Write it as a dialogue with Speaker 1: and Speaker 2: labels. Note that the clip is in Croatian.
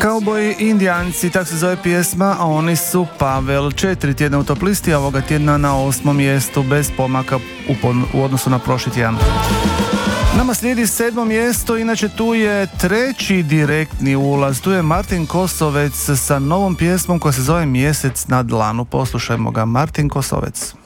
Speaker 1: Kauboji i Indijanci, tak se zove pjesma, a oni su Pavel. 4 tjedna u top listi, a ovoga tjedna na 8. mjestu bez pomaka u odnosu na prošli tjedan. Nama slijedi 7. mjesto, inače tu je 3. direktni ulaz. Tu je Martin Kosovec sa novom pjesmom koja se zove Mjesec na dlanu. Poslušajmo ga, Martin Kosovec.